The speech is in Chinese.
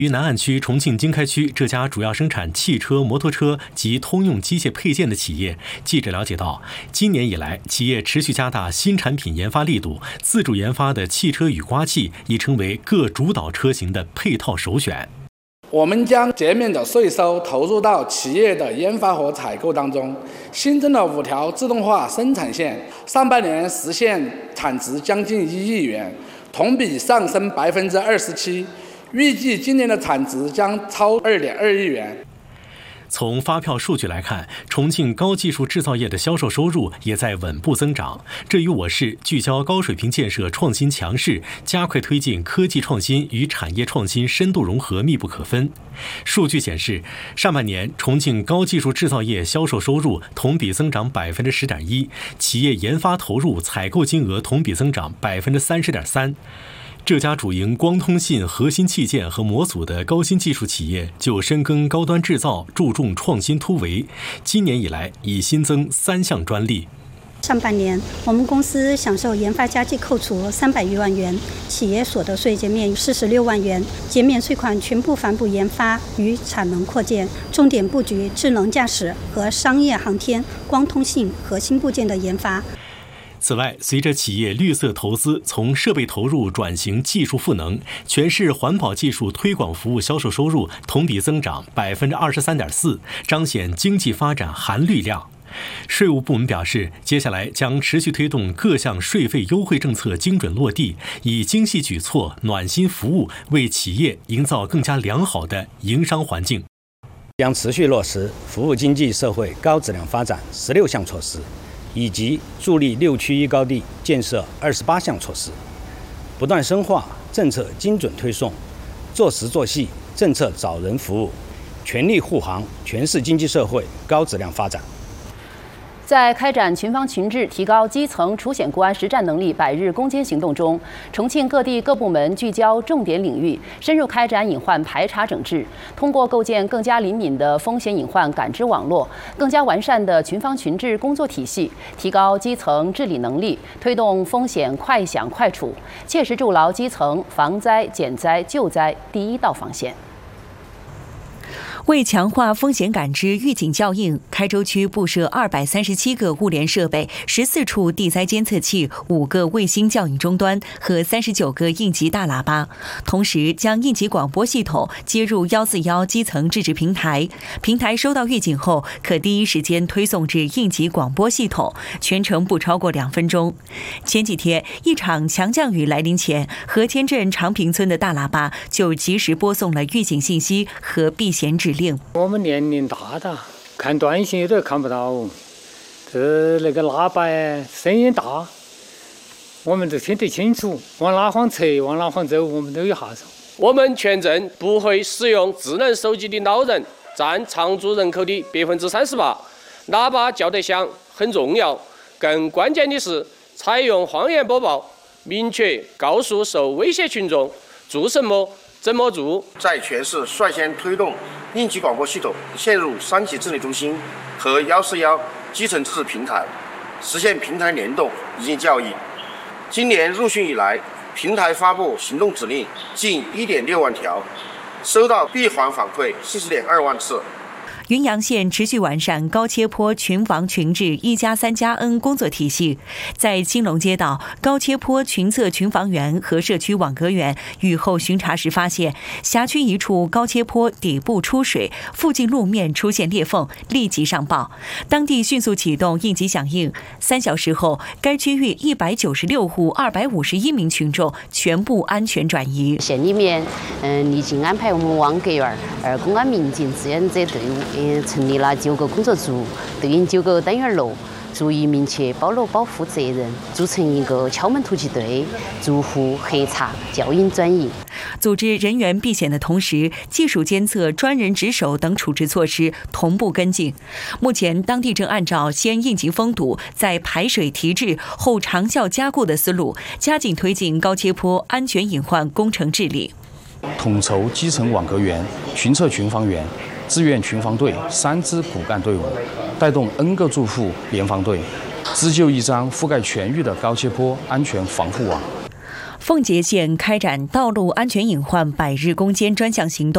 于南岸区重庆经开区这家主要生产汽车、摩托车及通用机械配件的企业，记者了解到，今年以来，企业持续加大新产品研发力度，自主研发的汽车雨刮器已成为各主导车型的配套首选。 我们将减免的税收投入到企业的研发和采购当中，新增了5条自动化生产线，上半年实现产值将近1亿元，同比上升27%，预计今年的产值将超2.2亿元。 从发票数据来看，重庆高技术制造业的销售收入也在稳步增长，这与我市聚焦高水平建设创新强势，加快推进科技创新与产业创新深度融合密不可分。数据显示，上半年重庆高技术制造业销售收入同比增长10.1%，企业研发投入采购金额同比增长30.3%。这家主营光通信核心器件和模组的高新技术企业就深耕高端制造，注重创新突围。今年以来，已新增3项专利。 上半年，我们公司享受研发加计扣除300余万元，企业所得税减免46万元，减免税款全部反哺研发与产能扩建，重点布局智能驾驶和商业航天、光通信核心部件的研发。 此外，随着企业绿色投资从设备投入转型技术赋能，全市环保技术推广服务销售收入同比增长23.4%，彰显经济发展含绿量。税务部门表示，接下来将持续推动各项税费优惠政策精准落地，以精细举措、暖心服务为企业营造更加良好的营商环境。 将持续落实服务经济社会高质量发展16项措施，以及助力6区1高地建设28项措施，不断深化政策精准推送，做实做细政策找人服务，全力护航全市经济社会高质量发展。 在开展群防群治、提高基层出险国安实战能力100日攻坚行动中，重庆各地各部门聚焦重点领域，深入开展隐患排查整治，通过构建更加灵敏的风险隐患感知网络，更加完善的群防群治工作体系，提高基层治理能力，推动风险快想快处，切实筑牢基层防灾、减灾、救灾第一道防线。 为强化风险感知预警校应，开州区布设237个物联设备、14处地灾监测器、5个卫星校应终端和39个应急大喇叭，同时将应急广播系统接入141基层自治平台，平台收到预警后可第一时间推送至应急广播系统，全程不超过2分钟。前几天，一场强降雨来临前，河间镇长坪村的大喇叭就及时播送了预警信息和避险指令。 我们年龄大的，看短信有点看不到，那个喇叭声音大，我们都听得清楚，往哪方侧，往哪方走，我们都有下手。 我们全镇不会使用智能手机的老人占常住人口的38%，喇叭叫得响很重要，更关键的是采用方言播报，明确告诉受威胁群众做什么、怎么做。 在全市率先推动应急广播系统嵌入3级治理中心和141基层自治平台，实现平台联动以及教育。今年入汛以来，平台发布行动指令近1.6万条，收到闭环反馈40.2万次。 云阳县持续完善高切坡群防群治1+3+N 工作体系，在金龙街道，高切坡群测群防员和社区网格员雨后巡查时发现，辖区一处高切坡底部出水，附近路面出现裂缝，立即上报，当地迅速启动应急响应。3小时后，该区域196户251名群众全部安全转移。 县里面，立即安排我们网格员、公安民警志愿者队伍。成立了9个工作组，对应9个单元楼，逐一明确包楼保护责任，组成一个敲门突击队，逐户核查、校应转移。 组织人员避险的同时，技术监测、专人值守等处置措施同步跟进。目前，当地正按照先应急封堵，再排水提质，后长效加固的思路，加紧推进高切坡安全隐患工程治理。 统筹基层网格员、群测群防员、志愿群防队3支骨干队伍，带动 N 个住户联防队，织就一张覆盖全域的高切坡安全防护网。 奉节县开展道路安全隐患100日攻坚专项行动。